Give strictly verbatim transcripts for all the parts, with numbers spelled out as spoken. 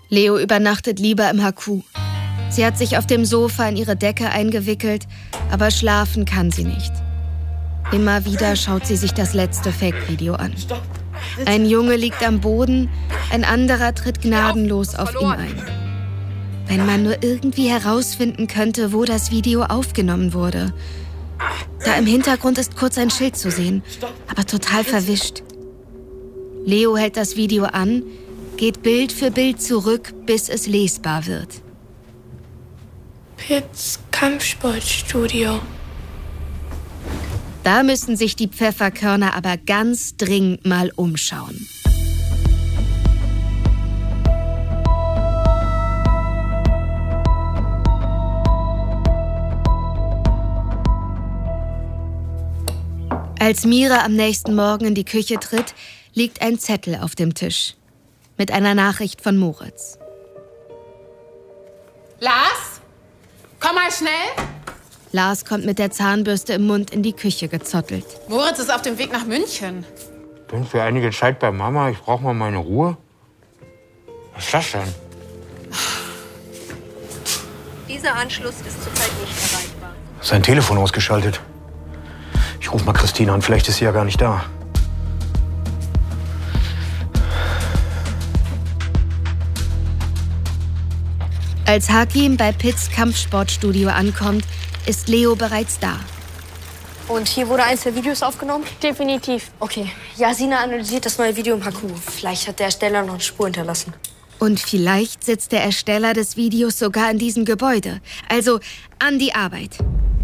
Leo übernachtet lieber im Haku. Sie hat sich auf dem Sofa in ihre Decke eingewickelt, aber schlafen kann sie nicht. Immer wieder schaut sie sich das letzte Fake-Video an. Ein Junge liegt am Boden, ein anderer tritt gnadenlos auf ihn ein. Wenn man nur irgendwie herausfinden könnte, wo das Video aufgenommen wurde. Da im Hintergrund ist kurz ein Schild zu sehen, aber total verwischt. Leo hält das Video an, geht Bild für Bild zurück, bis es lesbar wird. Pitts Kampfsportstudio. Da müssen sich die Pfefferkörner aber ganz dringend mal umschauen. Als Mira am nächsten Morgen in die Küche tritt, liegt ein Zettel auf dem Tisch. Mit einer Nachricht von Moritz. Lars? Komm mal schnell. Lars kommt mit der Zahnbürste im Mund in die Küche gezottelt. Moritz ist auf dem Weg nach München. Bin für einige Zeit bei Mama. Ich brauche mal meine Ruhe. Was ist das denn? Dieser Anschluss ist zurzeit nicht erreichbar. Sein Telefon ausgeschaltet. Ich ruf mal Christine an. Vielleicht ist sie ja gar nicht da. Als Hakim bei Pitts Kampfsportstudio ankommt, ist Leo bereits da. Und hier wurde eins der Videos aufgenommen? Definitiv. Okay. Yasina analysiert das neue Video im Haku. Vielleicht hat der Ersteller noch eine Spur hinterlassen. Und vielleicht sitzt der Ersteller des Videos sogar in diesem Gebäude. Also an die Arbeit.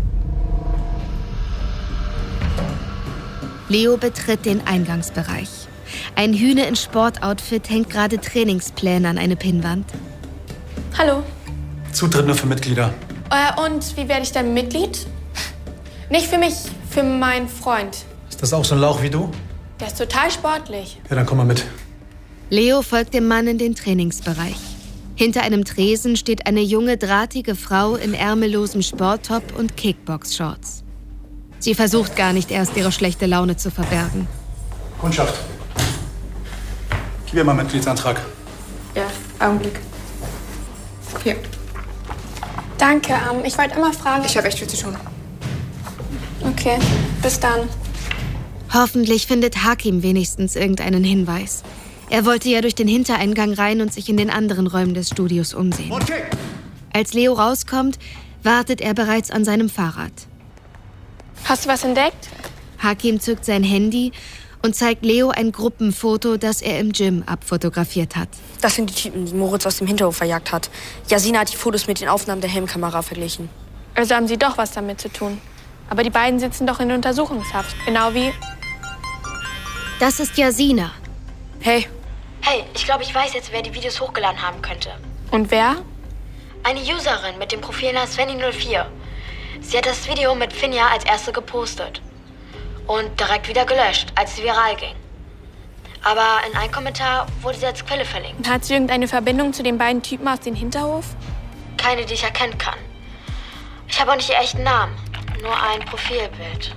Leo betritt den Eingangsbereich. Ein Hühne in Sportoutfit hängt gerade Trainingspläne an eine Pinnwand. Hallo. Zutritt nur für Mitglieder. Äh, und wie werde ich dann Mitglied? Nicht für mich, für meinen Freund. Ist das auch so ein Lauch wie du? Der ist total sportlich. Ja, dann komm mal mit. Leo folgt dem Mann in den Trainingsbereich. Hinter einem Tresen steht eine junge, drahtige Frau in ärmellosem Sporttop und Kickbox-Shorts. Sie versucht gar nicht erst, ihre schlechte Laune zu verbergen. Kundschaft. Gib mir mal einen Mitgliedsantrag. Ja, Augenblick. Hier. Danke, ähm, ich wollte immer fragen... Ich habe echt viel zu tun. Okay, bis dann. Hoffentlich findet Hakim wenigstens irgendeinen Hinweis. Er wollte ja durch den Hintereingang rein und sich in den anderen Räumen des Studios umsehen. Okay. Als Leo rauskommt, wartet er bereits an seinem Fahrrad. Hast du was entdeckt? Hakim zückt sein Handy und zeigt Leo ein Gruppenfoto, das er im Gym abfotografiert hat. Das sind die Typen, die Moritz aus dem Hinterhof verjagt hat. Yasina hat die Fotos mit den Aufnahmen der Helmkamera verglichen. Also haben sie doch was damit zu tun. Aber die beiden sitzen doch in Untersuchungshaft. Genau wie... Das ist Yasina. Hey. Hey, ich glaube, ich weiß jetzt, wer die Videos hochgeladen haben könnte. Und wer? Eine Userin mit dem Profil Svenny null vier. Sie hat das Video mit Finja als erste gepostet. Und direkt wieder gelöscht, als es viral ging. Aber in einem Kommentar wurde sie als Quelle verlinkt. Hat sie irgendeine Verbindung zu den beiden Typen aus dem Hinterhof? Keine, die ich erkennen kann. Ich habe auch nicht ihr echten Namen, nur ein Profilbild.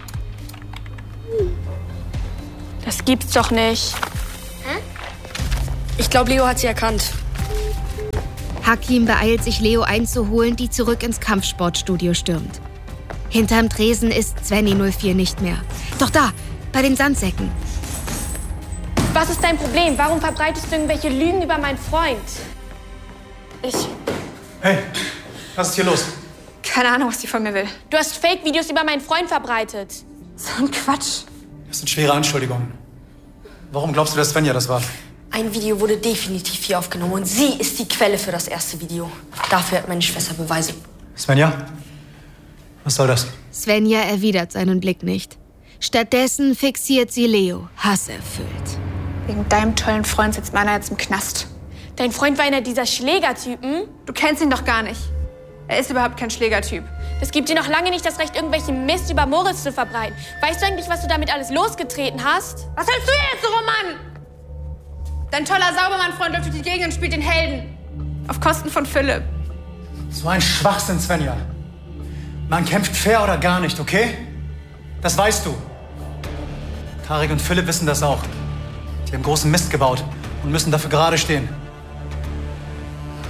Das gibt's doch nicht. Hm? Ich glaube, Leo hat sie erkannt. Hakim beeilt sich, Leo einzuholen, die zurück ins Kampfsportstudio stürmt. Hinterm Tresen ist Svenny null vier nicht mehr. Doch da, bei den Sandsäcken. Was ist dein Problem? Warum verbreitest du irgendwelche Lügen über meinen Freund? Ich... Hey, was ist hier los? Keine Ahnung, was die von mir will. Du hast Fake-Videos über meinen Freund verbreitet. So ein Quatsch. Das sind schwere Anschuldigungen. Warum glaubst du, dass Svenja das war? Ein Video wurde definitiv hier aufgenommen und sie ist die Quelle für das erste Video. Dafür hat meine Schwester Beweise. Svenja? Was soll das? Svenja erwidert seinen Blick nicht. Stattdessen fixiert sie Leo, hasserfüllt. Wegen deinem tollen Freund sitzt meiner jetzt im Knast. Dein Freund war einer dieser Schlägertypen? Du kennst ihn doch gar nicht. Er ist überhaupt kein Schlägertyp. Das gibt dir noch lange nicht das Recht, irgendwelchen Mist über Moritz zu verbreiten. Weißt du eigentlich, was du damit alles losgetreten hast? Was hältst du jetzt so, Roman? Dein toller Saubermann-Freund läuft durch die Gegend und spielt den Helden. Auf Kosten von Philipp. So ein Schwachsinn, Svenja. Man kämpft fair oder gar nicht, okay? Das weißt du. Tarek und Philipp wissen das auch. Die haben großen Mist gebaut und müssen dafür gerade stehen.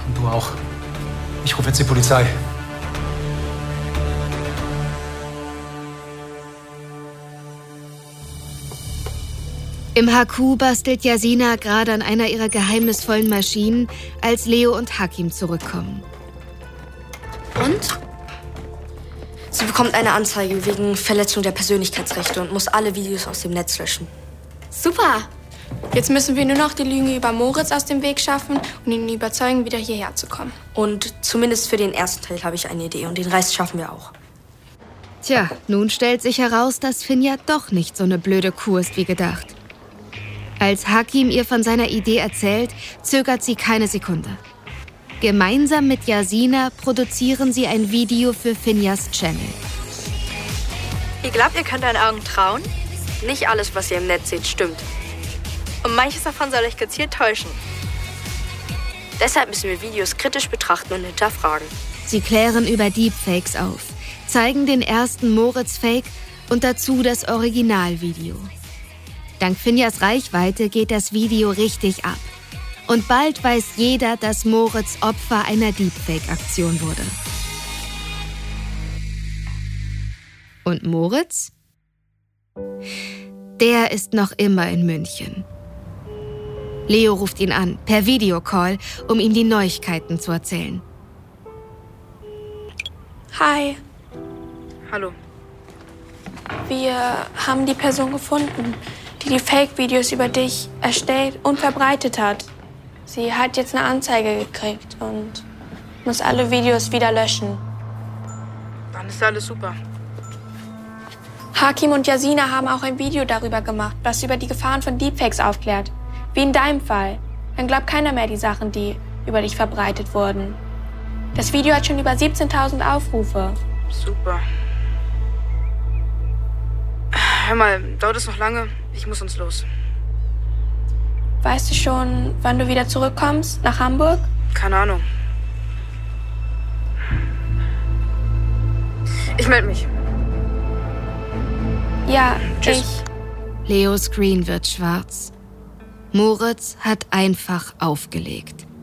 Und du auch. Ich rufe jetzt die Polizei. Im H Q bastelt Yasina gerade an einer ihrer geheimnisvollen Maschinen, als Leo und Hakim zurückkommen. Und? Sie bekommt eine Anzeige wegen Verletzung der Persönlichkeitsrechte und muss alle Videos aus dem Netz löschen. Super! Jetzt müssen wir nur noch die Lüge über Moritz aus dem Weg schaffen und ihn überzeugen, wieder hierher zu kommen. Und zumindest für den ersten Teil habe ich eine Idee und den Rest schaffen wir auch. Tja, nun stellt sich heraus, dass Finja doch nicht so eine blöde Kuh ist wie gedacht. Als Hakim ihr von seiner Idee erzählt, zögert sie keine Sekunde. Gemeinsam mit Yasina produzieren sie ein Video für Finjas Channel. Ihr glaubt, ihr könnt euren Augen trauen? Nicht alles, was ihr im Netz seht, stimmt. Und manches davon soll euch gezielt täuschen. Deshalb müssen wir Videos kritisch betrachten und hinterfragen. Sie klären über Deepfakes auf, zeigen den ersten Moritz-Fake und dazu das Originalvideo. Dank Finjas Reichweite geht das Video richtig ab. Und bald weiß jeder, dass Moritz Opfer einer Deepfake-Aktion wurde. Und Moritz? Der ist noch immer in München. Leo ruft ihn an, per Videocall, um ihm die Neuigkeiten zu erzählen. Hi, Hallo. wir haben die Person gefunden, die die Fake-Videos über dich erstellt und verbreitet hat. Sie hat jetzt eine Anzeige gekriegt und muss alle Videos wieder löschen. Dann ist alles super. Hakim und Yasina haben auch ein Video darüber gemacht, was über die Gefahren von Deepfakes aufklärt. Wie in deinem Fall. Dann glaubt keiner mehr die Sachen, die über dich verbreitet wurden. Das Video hat schon über siebzehntausend Aufrufe. Super. Hör mal, dauert es noch lange? Ich muss uns los. Weißt du schon, wann du wieder zurückkommst nach Hamburg? Keine Ahnung. Ich melde mich. Ja, Tschüss. ich. Leos Screen wird schwarz. Moritz hat einfach aufgelegt.